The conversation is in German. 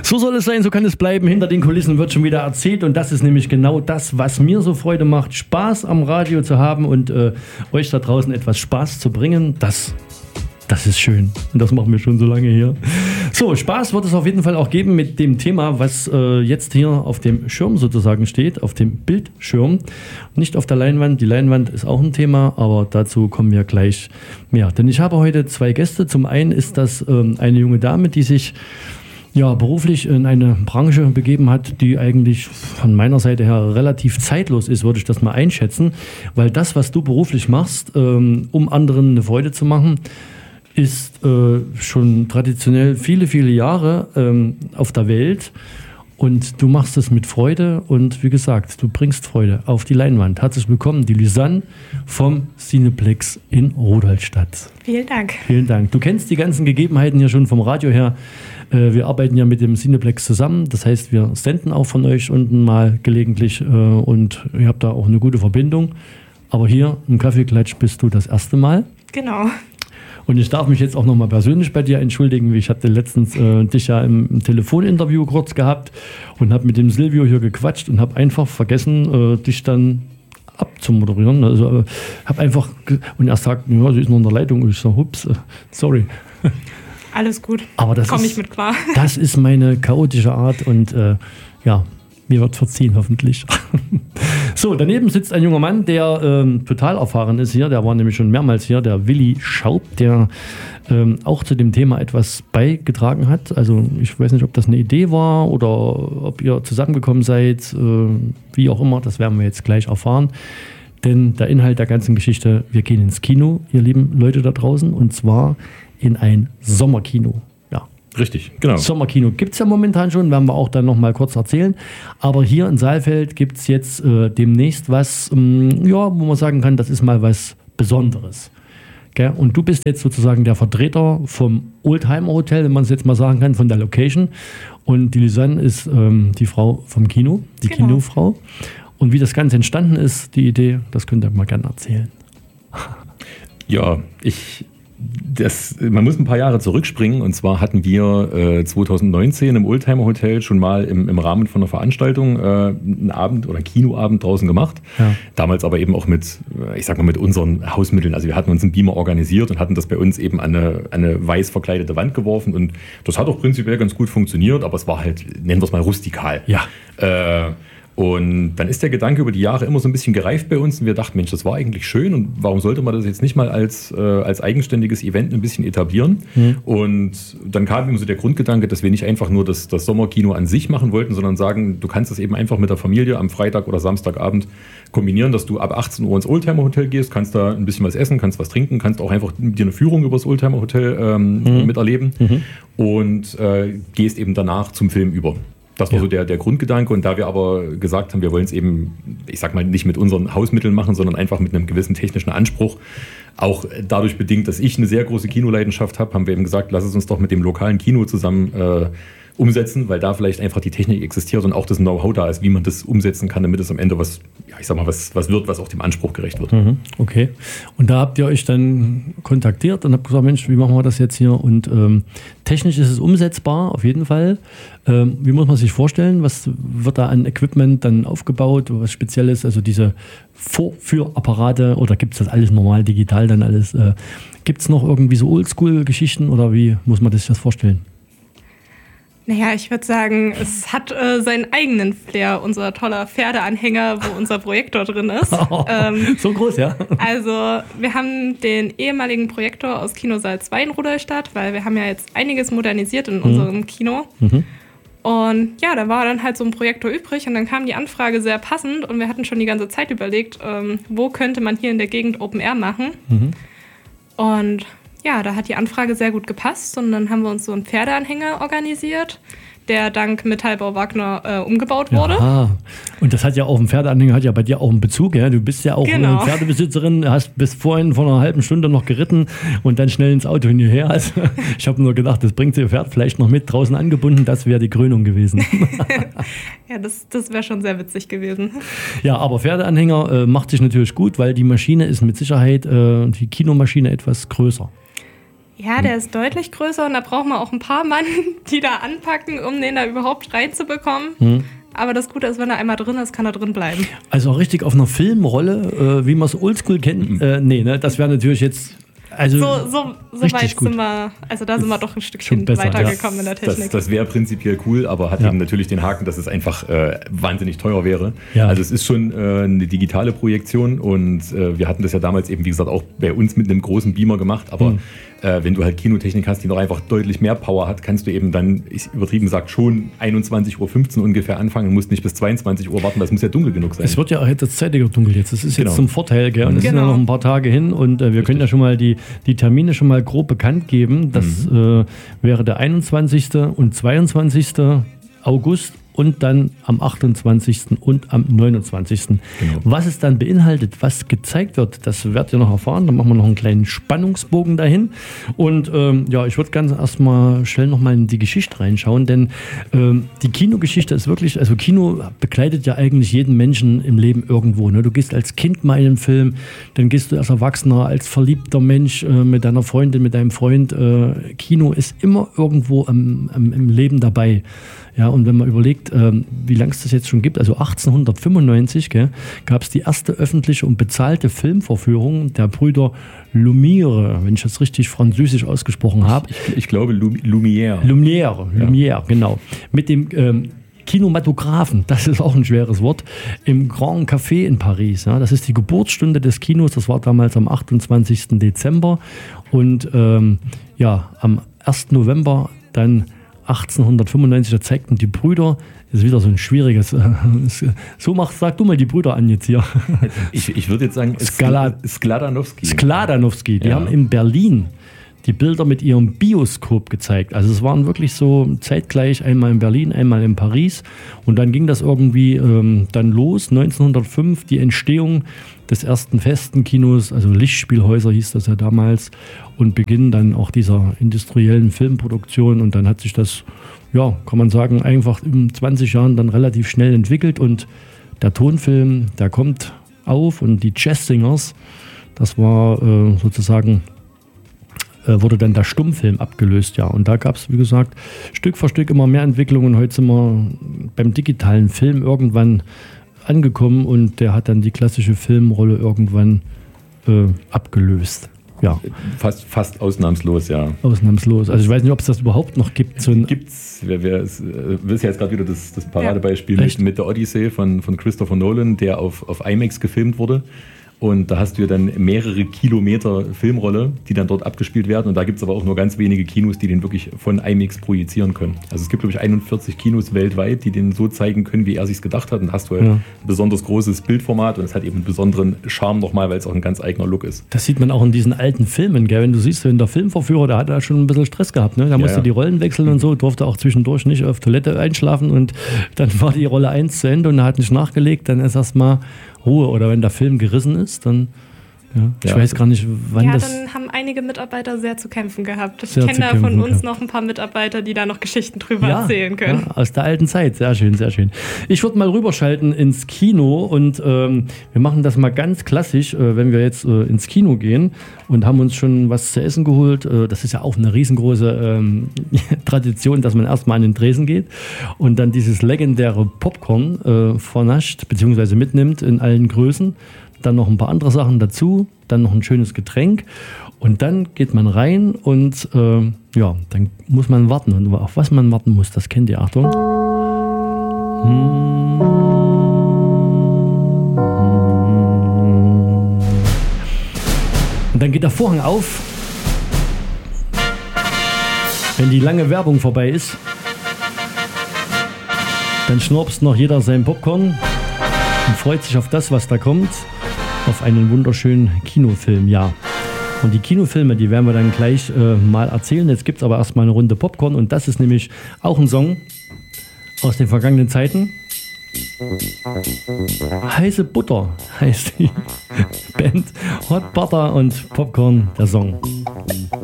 So soll es sein, so kann es bleiben. Hinter den Kulissen wird schon wieder erzählt und das ist nämlich genau das, was mir so Freude macht, Spaß am Radio zu haben und euch da draußen etwas Spaß zu bringen. Das ist schön und das machen wir schon so lange hier. So, Spaß wird es auf jeden Fall auch geben mit dem Thema, was jetzt hier auf dem Schirm sozusagen steht, auf dem Bildschirm, nicht auf der Leinwand. Die Leinwand ist auch ein Thema, aber dazu kommen wir gleich mehr. Denn ich habe heute zwei Gäste. Zum einen ist das eine junge Dame, die sich beruflich in eine Branche begeben hat, die eigentlich von meiner Seite her relativ zeitlos ist, würde ich das mal einschätzen. Weil das, was du beruflich machst, um anderen eine Freude zu machen, ist schon traditionell viele, viele Jahre auf der Welt und du machst es mit Freude und wie gesagt, du bringst Freude auf die Leinwand. Herzlich willkommen, die Lisanne vom Cineplex in Rudolstadt. Vielen Dank. Vielen Dank. Du kennst die ganzen Gegebenheiten hier schon vom Radio her. Wir arbeiten ja mit dem Cineplex zusammen, das heißt, wir senden auch von euch unten mal gelegentlich und ihr habt da auch eine gute Verbindung. Aber hier im Kaffeeklatsch bist du das erste Mal. Genau. Und ich darf mich jetzt auch nochmal persönlich bei dir entschuldigen. Ich hatte letztens dich ja im Telefoninterview kurz gehabt und habe mit dem Silvio hier gequatscht und habe einfach vergessen, dich dann abzumoderieren. Also habe einfach, und er sagt, ja, sie ist noch in der Leitung. Und ich so, hups, sorry. Alles gut, aber das komme ich mit klar. Das ist meine chaotische Art und mir wird verziehen, hoffentlich. So, daneben sitzt ein junger Mann, der total erfahren ist hier. Der war nämlich schon mehrmals hier, der Willi Schaub, der auch zu dem Thema etwas beigetragen hat. Also ich weiß nicht, ob das eine Idee war oder ob ihr zusammengekommen seid. Wie auch immer, das werden wir jetzt gleich erfahren. Denn der Inhalt der ganzen Geschichte, wir gehen ins Kino, ihr lieben Leute da draußen, und zwar in ein Sommerkino. Richtig, genau. Sommerkino gibt es ja momentan schon, werden wir auch dann noch mal kurz erzählen. Aber hier in Saalfeld gibt es jetzt demnächst was, wo man sagen kann, das ist mal was Besonderes. Gell? Und du bist jetzt sozusagen der Vertreter vom Oldtimer Hotel, wenn man es jetzt mal sagen kann, von der Location. Und die Lisanne ist die Frau vom Kino, die Genau. Kinofrau. Und wie das Ganze entstanden ist, die Idee, das könnt ihr mal gerne erzählen. Ja, man muss ein paar Jahre zurückspringen, und zwar hatten wir 2019 im Oldtimer Hotel schon mal im Rahmen von einer Veranstaltung einen Abend oder einen Kinoabend draußen gemacht. Ja. Damals aber eben auch mit unseren Hausmitteln. Also wir hatten uns einen Beamer organisiert und hatten das bei uns eben an eine weiß verkleidete Wand geworfen, und das hat auch prinzipiell ganz gut funktioniert, aber es war halt, nennen wir es mal, rustikal. Ja. Und dann ist der Gedanke über die Jahre immer so ein bisschen gereift bei uns und wir dachten, Mensch, das war eigentlich schön, und warum sollte man das jetzt nicht mal als eigenständiges Event ein bisschen etablieren? Mhm. Und dann kam eben so der Grundgedanke, dass wir nicht einfach nur das Sommerkino an sich machen wollten, sondern sagen, du kannst das eben einfach mit der Familie am Freitag oder Samstagabend kombinieren, dass du ab 18 Uhr ins Oldtimer Hotel gehst, kannst da ein bisschen was essen, kannst was trinken, kannst auch einfach dir eine Führung über das Oldtimer Hotel miterleben und gehst eben danach zum Film über. Das war so der Grundgedanke, und da wir aber gesagt haben, wir wollen es eben, ich sag mal, nicht mit unseren Hausmitteln machen, sondern einfach mit einem gewissen technischen Anspruch, auch dadurch bedingt, dass ich eine sehr große Kinoleidenschaft habe, haben wir eben gesagt, lass es uns doch mit dem lokalen Kino zusammen umsetzen, weil da vielleicht einfach die Technik existiert und auch das Know-how da ist, wie man das umsetzen kann, damit es am Ende was wird, was auch dem Anspruch gerecht wird. Okay. Und da habt ihr euch dann kontaktiert und habt gesagt, Mensch, wie machen wir das jetzt hier? Und technisch ist es umsetzbar, auf jeden Fall. Wie muss man sich vorstellen? Was wird da an Equipment dann aufgebaut? Was Spezielles? Also diese Vorführapparate, oder gibt es das alles normal, digital dann alles? Gibt es noch irgendwie so Oldschool-Geschichten, oder wie muss man sich das vorstellen? Naja, ich würde sagen, es hat seinen eigenen Flair, unser toller Pferdeanhänger, wo unser Projektor drin ist. So groß, ja? Also wir haben den ehemaligen Projektor aus Kinosaal 2 in Rudolstadt, weil wir haben ja jetzt einiges modernisiert in unserem Kino. Und ja, da war dann halt so ein Projektor übrig, und dann kam die Anfrage sehr passend, und wir hatten schon die ganze Zeit überlegt, wo könnte man hier in der Gegend Open Air machen. Und ja, da hat die Anfrage sehr gut gepasst, und dann haben wir uns so einen Pferdeanhänger organisiert, der dank Metallbau Wagner umgebaut wurde. Ja, und das hat ja auch, ein Pferdeanhänger hat ja bei dir auch einen Bezug, ja? Du bist ja auch genau. Pferdebesitzerin, hast bis vorhin vor einer halben Stunde noch geritten und dann schnell ins Auto hinterher. Also, ich habe nur gedacht, das bringt ihr Pferd vielleicht noch mit draußen angebunden, das wäre die Krönung gewesen. Ja, das wäre schon sehr witzig gewesen. Ja, aber Pferdeanhänger macht sich natürlich gut, weil die Maschine ist mit Sicherheit, die Kinomaschine, etwas größer. Ja, der ist deutlich größer und da braucht man auch ein paar Mann, die da anpacken, um den da überhaupt reinzubekommen. Aber das Gute ist, wenn er einmal drin ist, kann er drin bleiben. Also auch richtig auf einer Filmrolle, wie man es oldschool kennt. Nee, ne? Das wäre natürlich jetzt... Also so weit sind wir, also da sind wir doch ein Stückchen besser, weitergekommen in der Technik. Das wäre prinzipiell cool, aber hat eben natürlich den Haken, dass es einfach wahnsinnig teuer wäre. Ja. Also es ist schon eine digitale Projektion und wir hatten das ja damals eben, wie gesagt, auch bei uns mit einem großen Beamer gemacht, aber wenn du halt Kinotechnik hast, die noch einfach deutlich mehr Power hat, kannst du eben dann, ich übertrieben gesagt, schon 21:15 Uhr ungefähr anfangen und musst nicht bis 22 Uhr warten, weil es muss ja dunkel genug sein. Es wird ja auch jetzt zeitiger dunkel jetzt. Das ist jetzt zum Vorteil, gell? Und es sind ja noch ein paar Tage hin und wir können ja schon mal die Termine schon mal grob bekannt geben. Das wäre der 21. und 22. August und dann am 28. und am 29. Genau. Was es dann beinhaltet, was gezeigt wird, das werdet ihr noch erfahren. Dann machen wir noch einen kleinen Spannungsbogen dahin. Und ich würde ganz erstmal schnell nochmal in die Geschichte reinschauen, denn die Kinogeschichte ist wirklich, also Kino begleitet ja eigentlich jeden Menschen im Leben irgendwo. Ne? Du gehst als Kind mal in einen Film, dann gehst du als Erwachsener, als verliebter Mensch mit deiner Freundin, mit deinem Freund. Kino ist immer irgendwo im Leben dabei. Ja, und wenn man überlegt, wie lange es das jetzt schon gibt, also 1895 gab es die erste öffentliche und bezahlte Filmvorführung der Brüder Lumière, wenn ich das richtig französisch ausgesprochen habe. Ich glaube Lumière. Lumière, genau. Mit dem Kinematographen, das ist auch ein schweres Wort, im Grand Café in Paris. Ja, das ist die Geburtsstunde des Kinos, das war damals am 28. Dezember und am 1. November dann 1895, da zeigten die Brüder, das ist wieder so ein schwieriges, sag du mal die Brüder an jetzt hier. Ich würde jetzt sagen Skladanowski. Skladanowski, die haben in Berlin die Bilder mit ihrem Bioskop gezeigt. Also es waren wirklich so zeitgleich, einmal in Berlin, einmal in Paris. Und dann ging das irgendwie dann los, 1905, die Entstehung des ersten festen Kinos, also Lichtspielhäuser hieß das ja damals, und Beginn dann auch dieser industriellen Filmproduktion. Und dann hat sich das, kann man sagen, einfach in 20 Jahren dann relativ schnell entwickelt. Und der Tonfilm, der kommt auf und die Jazzsingers, das war sozusagen... wurde dann der Stummfilm abgelöst, ja. Und da gab es, wie gesagt, Stück für Stück immer mehr Entwicklungen. Heute sind wir beim digitalen Film irgendwann angekommen und der hat dann die klassische Filmrolle irgendwann abgelöst. Ja. Fast ausnahmslos, ja. Ausnahmslos. Also ich weiß nicht, ob es das überhaupt noch gibt. Gibt's. Das ist ja jetzt gerade wieder das Paradebeispiel mit der Odyssey von Christopher Nolan, der auf IMAX gefilmt wurde. Und da hast du ja dann mehrere Kilometer Filmrolle, die dann dort abgespielt werden. Und da gibt es aber auch nur ganz wenige Kinos, die den wirklich von IMAX projizieren können. Also es gibt, glaube ich, 41 Kinos weltweit, die den so zeigen können, wie er sich gedacht hat. Und da hast du halt ein besonders großes Bildformat und es hat eben einen besonderen Charme nochmal, weil es auch ein ganz eigener Look ist. Das sieht man auch in diesen alten Filmen, gell? Wenn du siehst, wenn der Filmvorführer, der hat da schon ein bisschen Stress gehabt. Ne? Da musste die Rollen wechseln und so, durfte auch zwischendurch nicht auf Toilette einschlafen. Und dann war die Rolle 1 zu Ende und er hat nicht nachgelegt. Dann ist erstmal Ruhe. Oder wenn der Film gerissen ist, dann, ich weiß gar nicht, wann das... Ja, dann haben einige Mitarbeiter sehr zu kämpfen gehabt. Ich kenne da von uns noch ein paar Mitarbeiter, die da noch Geschichten drüber erzählen können. Ja, aus der alten Zeit. Sehr schön, sehr schön. Ich würde mal rüberschalten ins Kino und wir machen das mal ganz klassisch, wenn wir jetzt ins Kino gehen und haben uns schon was zu essen geholt. Das ist ja auch eine riesengroße Tradition, dass man erstmal an den Tresen geht und dann dieses legendäre Popcorn vernascht bzw. mitnimmt in allen Größen. Dann noch ein paar andere Sachen dazu, dann noch ein schönes Getränk und dann geht man rein und dann muss man warten. Und auf was man warten muss, das kennt ihr. Achtung. Und dann geht der Vorhang auf, wenn die lange Werbung vorbei ist. Dann schnaubst noch jeder sein Popcorn und freut sich auf das, was da kommt. Auf einen wunderschönen Kinofilm, ja. Und die Kinofilme, die werden wir dann gleich mal erzählen. Jetzt gibt es aber erstmal eine Runde Popcorn und das ist nämlich auch ein Song aus den vergangenen Zeiten. Heiße Butter heißt die Band. Hot Butter und Popcorn, der Song.